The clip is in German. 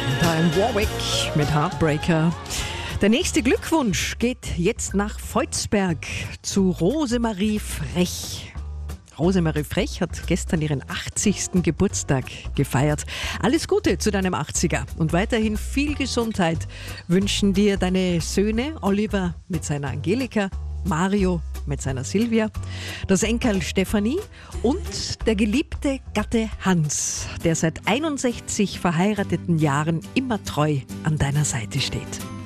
Time Warwick mit Heartbreaker. Der nächste Glückwunsch geht jetzt nach Volzberg zu Rosemarie Frech. Rosemarie Frech hat gestern ihren 80. Geburtstag gefeiert. Alles Gute zu deinem 80er und weiterhin viel Gesundheit wünschen dir deine Söhne Oliver mit seiner Angelika, Mario mit seiner Silvia, das Enkel Stefanie und der geliebte Gatte Hans, der seit 61 verheirateten Jahren immer treu an deiner Seite steht.